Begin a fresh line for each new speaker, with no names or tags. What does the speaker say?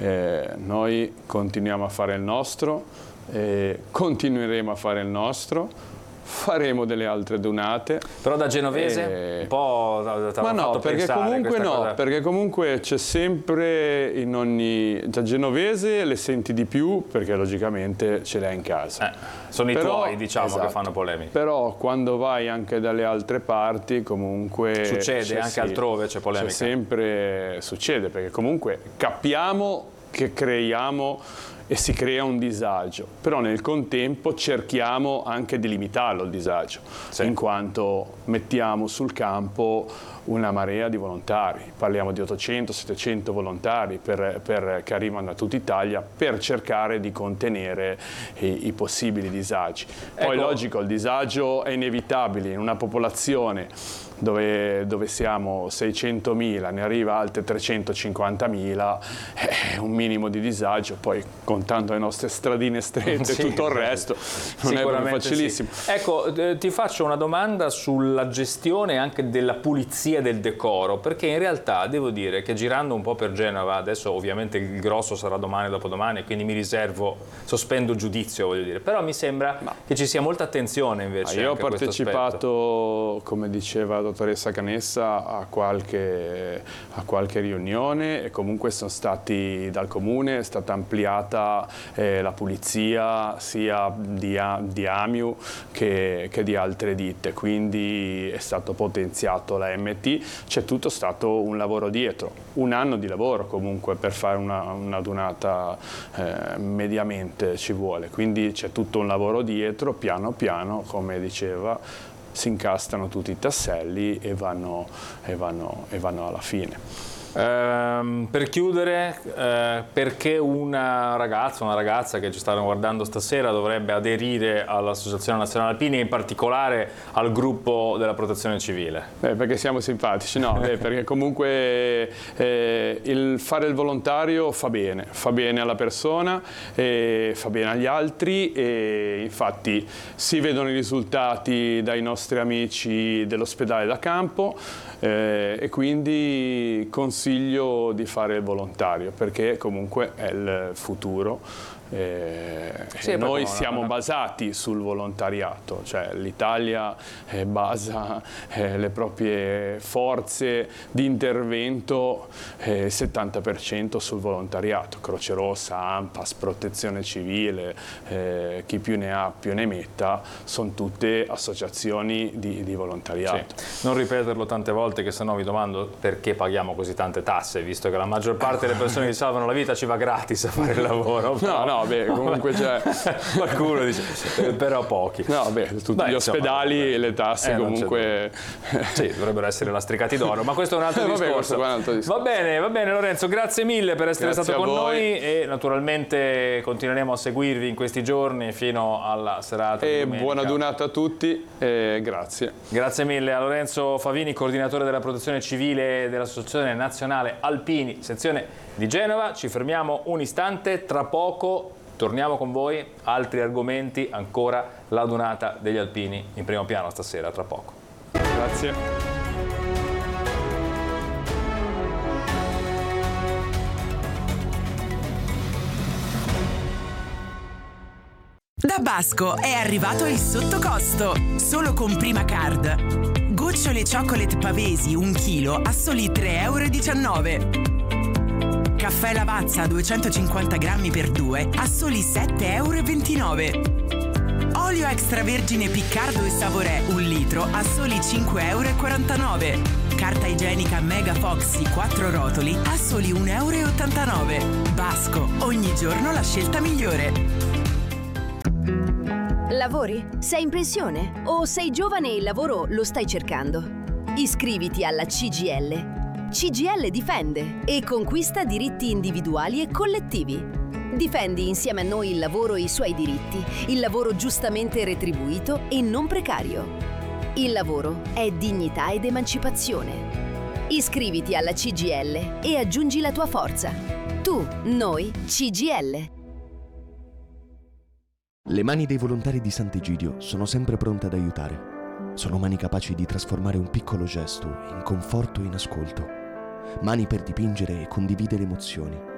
Noi continuiamo a fare il nostro, continueremo a fare il nostro, faremo delle altre donate.
Però da genovese un po'
ma no, perché comunque perché comunque c'è sempre in ogni... Da genovese le senti di più perché logicamente ce l'hai in casa.
Sono i tuoi, diciamo, esatto, che fanno polemica.
Però quando vai anche dalle altre parti comunque...
Succede, anche altrove c'è polemica.
C'è sempre... Succede, perché comunque capiamo che creiamo e si crea un disagio, però nel contempo cerchiamo anche di limitarlo il disagio, in quanto mettiamo sul campo una marea di volontari, parliamo di 800-700 volontari che arrivano da tutta Italia per cercare di contenere i possibili disagi. Poi logico, il disagio è inevitabile in una popolazione dove siamo 600.000, ne arriva altre 350.000, un minimo di disagio, poi contando le nostre stradine strette e tutto il resto non è proprio facilissimo.
Sì. Ecco, ti faccio una domanda sulla gestione anche della pulizia del decoro, perché in realtà devo dire che girando un po' per Genova, adesso ovviamente il grosso sarà domani o dopodomani, quindi mi riservo, sospendo giudizio, voglio dire, però mi sembra che ci sia molta attenzione invece.
Io ho partecipato, come diceva la dottoressa Canessa, a qualche riunione, e comunque sono stati dal comune, è stata ampliata la pulizia sia di Amiu che di altre ditte, quindi è stato potenziato la MT, c'è tutto stato un lavoro dietro, un anno di lavoro comunque per fare una donata mediamente ci vuole, quindi c'è tutto un lavoro dietro, piano piano, come diceva, si incastano tutti i tasselli e vanno alla fine.
Per chiudere, perché una ragazza che ci stanno guardando stasera dovrebbe aderire all'Associazione Nazionale Alpini e in particolare al gruppo della Protezione Civile?
Perché siamo simpatici, no? Perché comunque il fare il volontario fa bene alla persona, fa bene agli altri, e infatti si vedono i risultati dai nostri amici dell'ospedale da campo, e quindi consiglio di fare il volontario perché comunque è il futuro. Noi siamo basati sul volontariato, cioè l'Italia basa le proprie forze di intervento 70% sul volontariato, Croce Rossa, ANPAS, Protezione Civile, chi più ne ha più ne metta, sono tutte associazioni di volontariato.
Sì. Non ripeterlo tante volte che sennò mi domando perché paghiamo così tante tasse, visto che la maggior parte delle persone che salvano la vita ci va gratis a fare il lavoro.
No, comunque c'è
qualcuno dice però pochi.
No, tutti gli ospedali e le tasse comunque
sì, dovrebbero essere lastricati d'oro, ma questo è un altro discorso. Va bene Lorenzo, grazie mille per essere stato con noi e naturalmente continueremo a seguirvi in questi giorni fino alla serata di domenica.
Buona donata a tutti e grazie.
Grazie mille a Lorenzo Favini, coordinatore della Protezione Civile dell'Associazione Nazionale Alpini, sezione di Genova. Ci fermiamo un istante, tra poco torniamo con voi, altri argomenti, ancora la donata degli alpini in primo piano stasera, tra poco.
Grazie.
Da Basco è arrivato il sottocosto, solo con Prima Card. Gocciole chocolate pavesi 1 chilo a soli 3,19 €. Caffè Lavazza 250 grammi per 2 a soli 7,29 €. Olio extravergine Piccardo e Savoré 1 litro a soli 5,49 €. Carta igienica Mega Foxy 4 rotoli a soli 1,89 €. Basco, ogni giorno la scelta migliore.
Lavori? Sei in pensione? O sei giovane e il lavoro lo stai cercando? Iscriviti alla CGIL. CGIL difende e conquista diritti individuali e collettivi. Difendi insieme a noi il lavoro e i suoi diritti, il lavoro giustamente retribuito e non precario. Il lavoro è dignità ed emancipazione. Iscriviti alla CGIL e aggiungi la tua forza. Tu, noi, CGIL.
Le mani dei volontari di Sant'Egidio sono sempre pronte ad aiutare. Sono mani capaci di trasformare un piccolo gesto in conforto e in ascolto. Mani per dipingere e condividere emozioni.